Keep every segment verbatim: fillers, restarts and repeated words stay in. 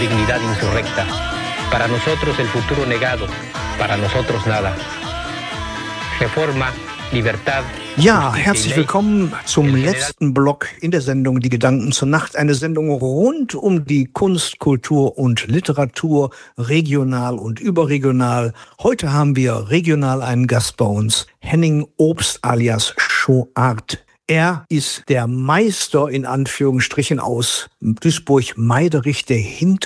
Dignidad insurrecta. Para nosotros el futuro negado. Para nosotros nada. Reforma, Libertad. Ja, herzlich willkommen zum letzten Block in der Sendung Die Gedanken zur Nacht. Eine Sendung rund um die Kunst, Kultur und Literatur, regional und überregional. Heute haben wir regional einen Gast bei uns, Henning Obst alias Show-Art. Er ist der Meister in Anführungsstrichen aus Duisburg-Meiderich der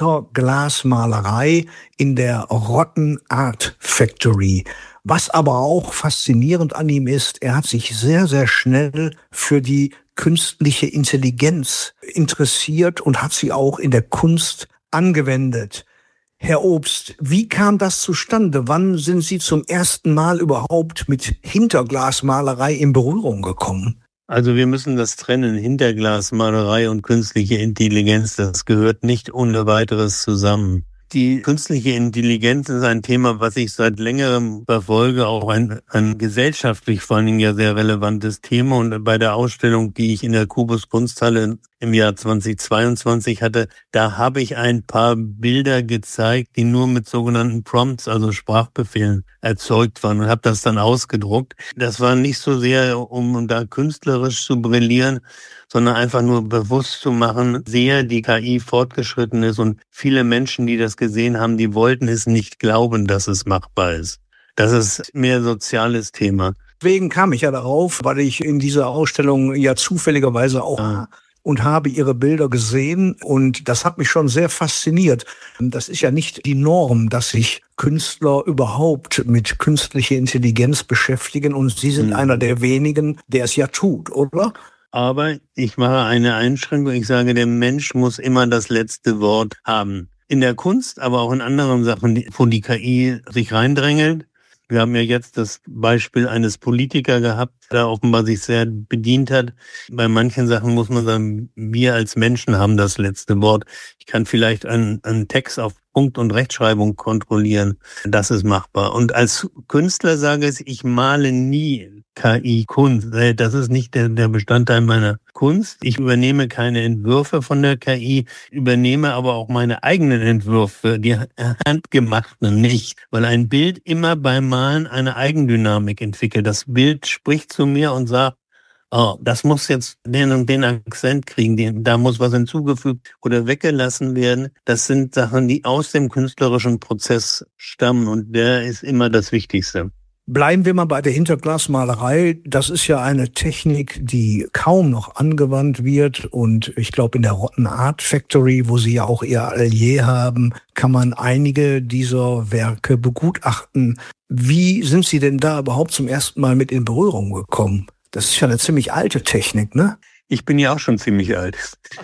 Hinterglasmalerei in der Rotten Art Factory. Was aber auch faszinierend an ihm ist, er hat sich sehr, sehr schnell für die künstliche Intelligenz interessiert und hat sie auch in der Kunst angewendet. Herr Obst, wie kam das zustande? Wann sind Sie zum ersten Mal überhaupt mit Hinterglasmalerei in Berührung gekommen? Also wir müssen das trennen, Hinterglasmalerei und künstliche Intelligenz, das gehört nicht ohne weiteres zusammen. Die künstliche Intelligenz ist ein Thema, was ich seit längerem verfolge, auch ein, ein gesellschaftlich vor allen Dingen ja sehr relevantes Thema. Und bei der Ausstellung, die ich in der Kubus Kunsthalle im Jahr zweitausendzweiundzwanzig hatte, da habe ich ein paar Bilder gezeigt, die nur mit sogenannten Prompts, also Sprachbefehlen, erzeugt waren und habe das dann ausgedruckt. Das war nicht so sehr, um da künstlerisch zu brillieren, sondern einfach nur bewusst zu machen, sehr die K I fortgeschritten ist und viele Menschen, die das gesehen haben, die wollten es nicht glauben, dass es machbar ist. Das ist mehr soziales Thema. Deswegen kam ich ja darauf, weil ich in dieser Ausstellung ja zufälligerweise auch ah. und habe Ihre Bilder gesehen und das hat mich schon sehr fasziniert. Das ist ja nicht die Norm, dass sich Künstler überhaupt mit künstlicher Intelligenz beschäftigen und Sie sind mhm. einer der wenigen, der es ja tut, oder? Aber ich mache eine Einschränkung. Ich sage, der Mensch muss immer das letzte Wort haben. In der Kunst, aber auch in anderen Sachen, wo die K I sich reindrängelt. Wir haben ja jetzt das Beispiel eines Politikers gehabt, der offenbar sich sehr bedient hat. Bei manchen Sachen muss man sagen, wir als Menschen haben das letzte Wort. Ich kann vielleicht einen, einen Text auf Punkt- und Rechtschreibung kontrollieren. Das ist machbar. Und als Künstler sage ich, ich male nie K I-Kunst. Das ist nicht der, der Bestandteil meiner Kunst. Ich übernehme keine Entwürfe von der K I, übernehme aber auch meine eigenen Entwürfe, die handgemachten nicht. Weil ein Bild immer beim Malen eine Eigendynamik entwickelt. Das Bild spricht zu mir und sagt, oh, das muss jetzt den und den Akzent kriegen, den, da muss was hinzugefügt oder weggelassen werden. Das sind Sachen, die aus dem künstlerischen Prozess stammen und der ist immer das Wichtigste. Bleiben wir mal bei der Hinterglasmalerei. Das ist ja eine Technik, die kaum noch angewandt wird. Und ich glaube, in der Rotten Art Factory, wo Sie ja auch Ihr Atelier haben, kann man einige dieser Werke begutachten. Wie sind Sie denn da überhaupt zum ersten Mal mit in Berührung gekommen? Das ist ja eine ziemlich alte Technik, ne? Ich bin ja auch schon ziemlich alt.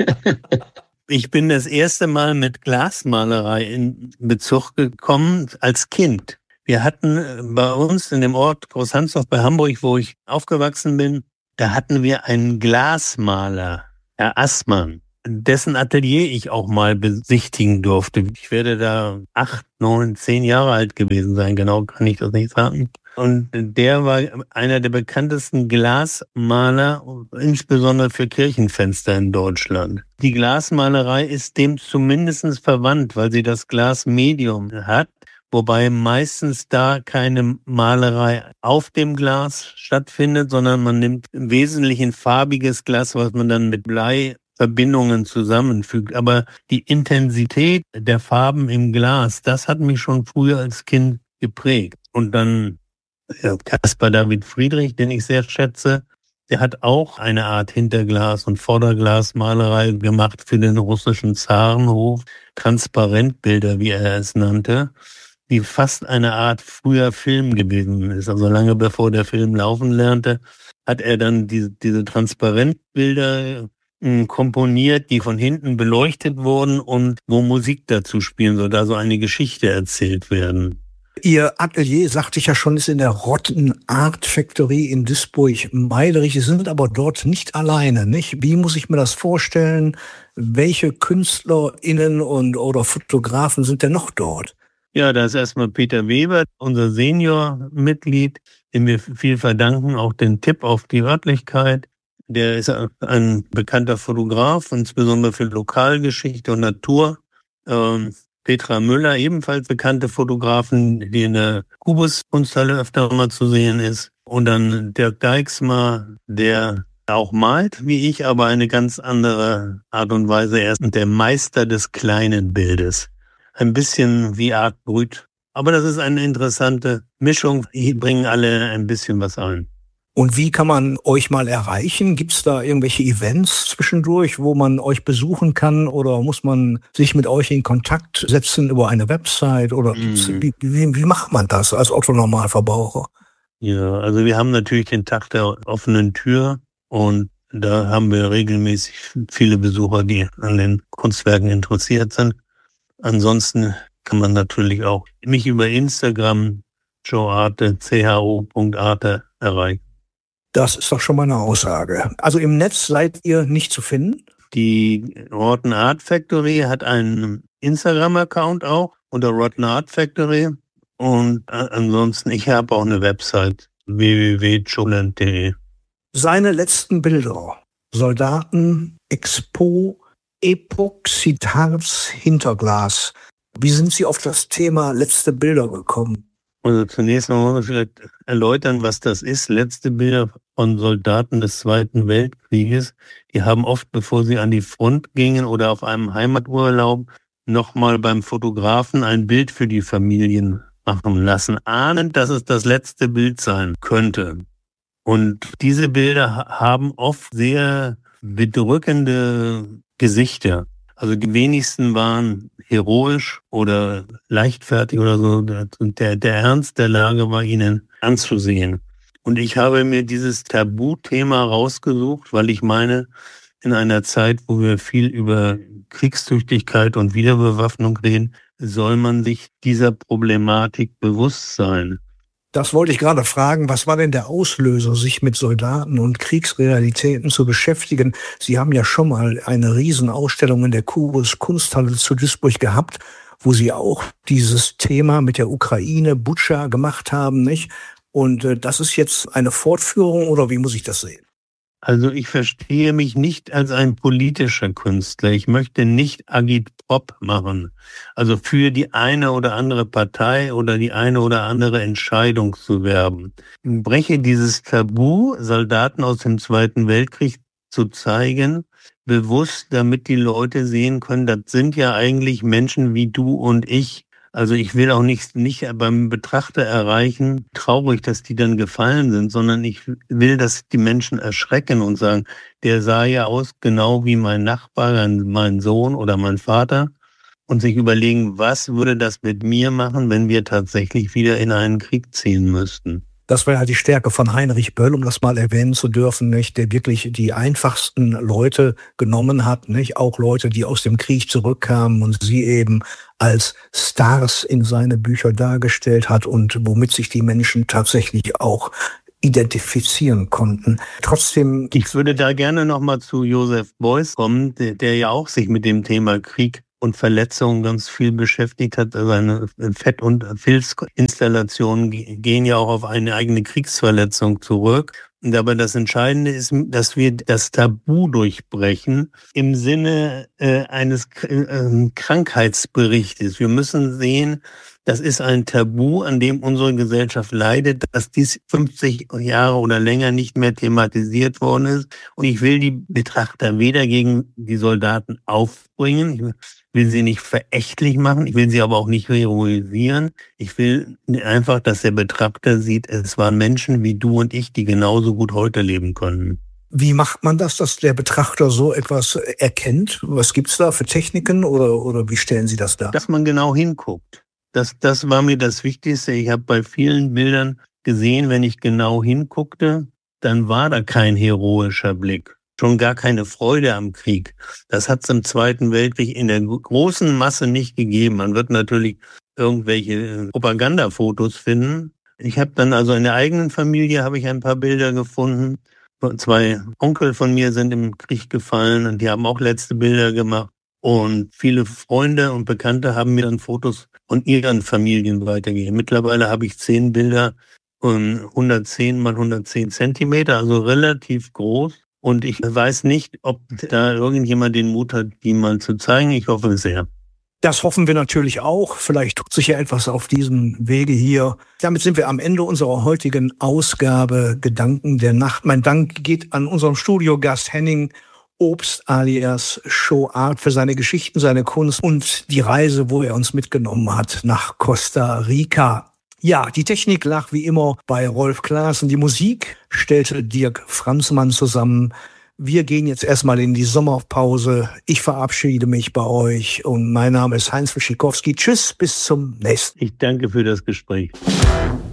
Ich bin das erste Mal mit Glasmalerei in Bezug gekommen als Kind. Wir hatten bei uns in dem Ort Großhansdorf bei Hamburg, wo ich aufgewachsen bin, da hatten wir einen Glasmaler, Herr Assmann, dessen Atelier ich auch mal besichtigen durfte. Ich werde da acht, neun, zehn Jahre alt gewesen sein, genau kann ich das nicht sagen. Und der war einer der bekanntesten Glasmaler, insbesondere für Kirchenfenster in Deutschland. Die Glasmalerei ist dem zumindest verwandt, weil sie das Glasmedium hat. Wobei meistens da keine Malerei auf dem Glas stattfindet, sondern man nimmt im Wesentlichen farbiges Glas, was man dann mit Bleiverbindungen zusammenfügt. Aber die Intensität der Farben im Glas, das hat mich schon früher als Kind geprägt. Und dann ja, Caspar David Friedrich, den ich sehr schätze, der hat auch eine Art Hinterglas- und Vorderglasmalerei gemacht für den russischen Zarenhof. Transparentbilder, wie er es nannte, die fast eine Art früher Film gewesen ist. Also lange bevor der Film laufen lernte, hat er dann diese, diese Transparentbilder äh, komponiert, die von hinten beleuchtet wurden und wo Musik dazu spielen soll, da so eine Geschichte erzählt werden. Ihr Atelier, sagte ich ja schon, ist in der Rotten Art Factory in Duisburg-Meiderich. Sie sind aber dort nicht alleine, nicht? Wie muss ich mir das vorstellen? Welche KünstlerInnen und oder Fotografen sind denn noch dort? Ja, da ist erstmal Peter Weber, unser Senior-Mitglied, dem wir viel verdanken, auch den Tipp auf die Örtlichkeit. Der ist ein bekannter Fotograf, insbesondere für Lokalgeschichte und Natur. Ähm, Petra Müller, ebenfalls bekannte Fotografin, die in der Kubus-Kunsthalle öfter mal zu sehen ist. Und dann Dirk Dijksma, der auch malt, wie ich, aber eine ganz andere Art und Weise. Er ist der Meister des kleinen Bildes. Ein bisschen wie Art Brut. Aber das ist eine interessante Mischung. Die bringen alle ein bisschen was ein. Und wie kann man euch mal erreichen? Gibt es da irgendwelche Events zwischendurch, wo man euch besuchen kann? Oder muss man sich mit euch in Kontakt setzen über eine Website? Oder mhm. wie, wie, wie macht man das als Otto-Normalverbraucher? Ja, also wir haben natürlich den Tag der offenen Tür. Und da haben wir regelmäßig viele Besucher, die an den Kunstwerken interessiert sind. Ansonsten kann man natürlich auch mich über Instagram, joearte, c h o punkt arte erreichen. Das ist doch schon mal eine Aussage. Also im Netz seid ihr nicht zu finden? Die Rotten Art Factory hat einen Instagram-Account auch unter Rotten Art Factory. Und ansonsten, ich habe auch eine Website, w w w punkt joland punkt d e. Seine letzten Bilder, Soldaten, Expo, Epoxidharz, Hinterglas. Wie sind Sie auf das Thema letzte Bilder gekommen? Also zunächst mal wollen wir vielleicht erläutern, was das ist. Letzte Bilder von Soldaten des Zweiten Weltkrieges. Die haben oft, bevor sie an die Front gingen oder auf einem Heimaturlaub, nochmal beim Fotografen ein Bild für die Familien machen lassen, ahnend, dass es das letzte Bild sein könnte. Und diese Bilder haben oft sehr bedrückende Gesichter. Also die wenigsten waren heroisch oder leichtfertig oder so. Der, der Ernst der Lage war ihnen anzusehen. Und ich habe mir dieses Tabuthema rausgesucht, weil ich meine, in einer Zeit, wo wir viel über Kriegstüchtigkeit und Wiederbewaffnung reden, soll man sich dieser Problematik bewusst sein. Das wollte ich gerade fragen. Was war denn der Auslöser, sich mit Soldaten und Kriegsrealitäten zu beschäftigen? Sie haben ja schon mal eine Riesenausstellung in der Kubus Kunsthalle zu Duisburg gehabt, wo Sie auch dieses Thema mit der Ukraine, Butscha gemacht haben, nicht? Und äh, das ist jetzt eine Fortführung oder wie muss ich das sehen? Also ich verstehe mich nicht als ein politischer Künstler. Ich möchte nicht Agitprop machen. Also für die eine oder andere Partei oder die eine oder andere Entscheidung zu werben. Ich breche dieses Tabu, Soldaten aus dem Zweiten Weltkrieg zu zeigen, bewusst, damit die Leute sehen können, das sind ja eigentlich Menschen wie du und ich. Also ich will auch nicht, nicht beim Betrachter erreichen, traurig, dass die dann gefallen sind, sondern ich will, dass die Menschen erschrecken und sagen, der sah ja aus genau wie mein Nachbar, mein Sohn oder mein Vater und sich überlegen, was würde das mit mir machen, wenn wir tatsächlich wieder in einen Krieg ziehen müssten. Das war ja die Stärke von Heinrich Böll, um das mal erwähnen zu dürfen, nicht, der wirklich die einfachsten Leute genommen hat, nicht, auch Leute, die aus dem Krieg zurückkamen und sie eben als Stars in seine Bücher dargestellt hat und womit sich die Menschen tatsächlich auch identifizieren konnten. Trotzdem, ich würde da gerne noch mal zu Joseph Beuys kommen, der, der ja auch sich mit dem Thema Krieg und Verletzungen ganz viel beschäftigt hat. Seine Fett- und Filzinstallationen gehen ja auch auf eine eigene Kriegsverletzung zurück. Und aber das Entscheidende ist, dass wir das Tabu durchbrechen im Sinne äh, eines äh, Krankheitsberichtes. Wir müssen sehen, das ist ein Tabu, an dem unsere Gesellschaft leidet, dass dies fünfzig Jahre oder länger nicht mehr thematisiert worden ist. Und ich will die Betrachter weder gegen die Soldaten aufbringen, ich will sie nicht verächtlich machen, ich will sie aber auch nicht heroisieren. Ich will einfach, dass der Betrachter sieht, es waren Menschen wie du und ich, die genauso gut heute leben können. Wie macht man das, dass der Betrachter so etwas erkennt? Was gibt's da für Techniken oder, oder wie stellen Sie das dar? Dass man genau hinguckt. Das, das war mir das Wichtigste. Ich habe bei vielen Bildern gesehen, wenn ich genau hinguckte, dann war da kein heroischer Blick. Schon gar keine Freude am Krieg. Das hat es im Zweiten Weltkrieg in der großen Masse nicht gegeben. Man wird natürlich irgendwelche Propagandafotos finden. Ich habe dann also in der eigenen Familie habe ich ein paar Bilder gefunden. Zwei Onkel von mir sind im Krieg gefallen und die haben auch letzte Bilder gemacht. Und viele Freunde und Bekannte haben mir dann Fotos von ihren Familien weitergegeben. Mittlerweile habe ich zehn Bilder und hundertzehn mal hundertzehn Zentimeter, also relativ groß. Und ich weiß nicht, ob da irgendjemand den Mut hat, die mal zu zeigen. Ich hoffe sehr. Das hoffen wir natürlich auch. Vielleicht tut sich ja etwas auf diesem Wege hier. Damit sind wir am Ende unserer heutigen Ausgabe Gedanken der Nacht. Mein Dank geht an unseren Studiogast Henning Obst alias Show Art für seine Geschichten, seine Kunst und die Reise, wo er uns mitgenommen hat nach Costa Rica. Ja, die Technik lag wie immer bei Rolf Klaassen. Die Musik stellte Dirk Franzmann zusammen. Wir gehen jetzt erstmal in die Sommerpause. Ich verabschiede mich bei euch und mein Name ist Heinz Wojciechowski. Tschüss, bis zum nächsten Mal. Ich danke für das Gespräch.